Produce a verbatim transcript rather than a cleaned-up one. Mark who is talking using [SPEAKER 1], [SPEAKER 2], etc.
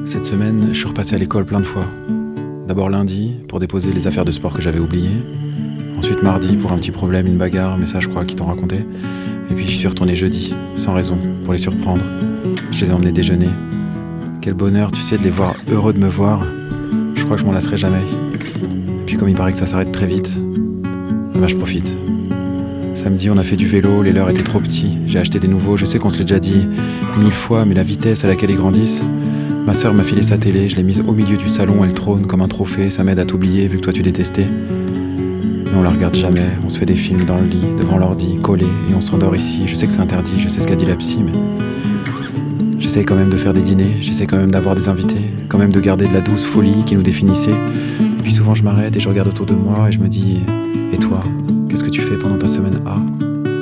[SPEAKER 1] Cette semaine, je suis repassé à l'école plein de fois. D'abord lundi, pour déposer les affaires de sport que j'avais oubliées. Ensuite mardi, pour un petit problème, une bagarre, mais ça je crois qu'ils t'ont raconté. Et puis je suis retourné jeudi, sans raison, pour les surprendre. Je les ai emmenés déjeuner. Quel bonheur, tu sais, de les voir heureux de me voir. Je crois que je m'en lasserai jamais. Et puis comme il paraît que ça s'arrête très vite, eh ben je profite. Samedi, on a fait du vélo, les leurs étaient trop petits. J'ai acheté des nouveaux, je sais qu'on se l'est déjà dit mille fois, mais la vitesse à laquelle ils grandissent. Ma sœur m'a filé sa télé, je l'ai mise au milieu du salon, elle trône comme un trophée, ça m'aide à t'oublier vu que toi tu détestais. Mais on la regarde jamais, on se fait des films dans le lit, devant l'ordi, collés, et on s'endort ici. Je sais que c'est interdit, je sais ce qu'a dit la psy, mais j'essaye quand même de faire des dîners, j'essaie quand même d'avoir des invités, quand même de garder de la douce folie qui nous définissait. Et puis souvent je m'arrête et je regarde autour de moi et je me dis, et toi, qu'est-ce que tu fais pendant ta semaine A ?